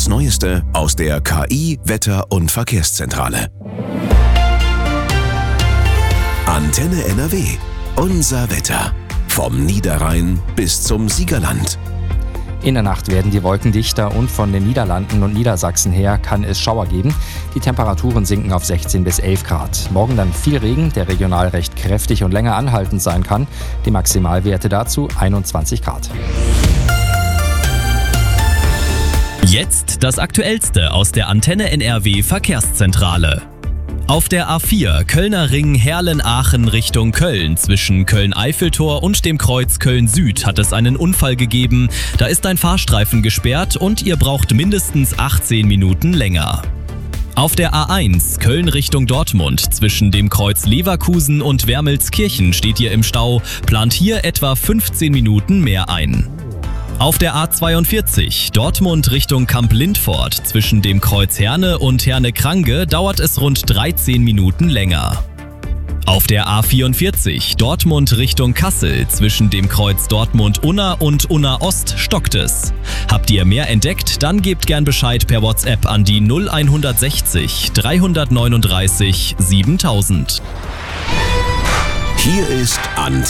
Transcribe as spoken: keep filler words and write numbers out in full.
Das Neueste aus der K I-, Wetter- und Verkehrszentrale. Antenne N R W. Unser Wetter. Vom Niederrhein bis zum Siegerland. In der Nacht werden die Wolken dichter und von den Niederlanden und Niedersachsen her kann es Schauer geben. Die Temperaturen sinken auf sechzehn bis elf Grad. Morgen dann viel Regen, der regional recht kräftig und länger anhaltend sein kann. Die Maximalwerte dazu einundzwanzig Grad. Jetzt das Aktuellste aus der Antenne N R W Verkehrszentrale. Auf der A vier Kölner Ring Herlen-Aachen Richtung Köln zwischen Köln-Eiffeltor und dem Kreuz Köln-Süd hat es einen Unfall gegeben. Da ist ein Fahrstreifen gesperrt und ihr braucht mindestens achtzehn Minuten länger. Auf der A eins Köln Richtung Dortmund zwischen dem Kreuz Leverkusen und Wermelskirchen steht ihr im Stau, plant hier etwa fünfzehn Minuten mehr ein. Auf der A zweiundvierzig Dortmund Richtung Kamp-Lindfort zwischen dem Kreuz Herne und Herne-Krange dauert es rund dreizehn Minuten länger. Auf der A vierundvierzig Dortmund Richtung Kassel zwischen dem Kreuz Dortmund-Unna und Unna-Ost stockt es. Habt ihr mehr entdeckt? Dann gebt gern Bescheid per WhatsApp an die null sechs eins null drei neun drei siebentausend. Hier ist Antenne